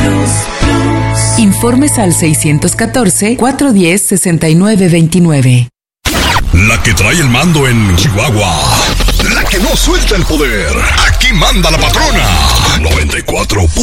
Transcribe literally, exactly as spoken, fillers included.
Informes al seis uno cuatro, cuatro uno cero, seis nueve dos nueve. La que trae el mando en Chihuahua. La que no suelta el poder. Aquí manda la patrona. noventa y cuatro punto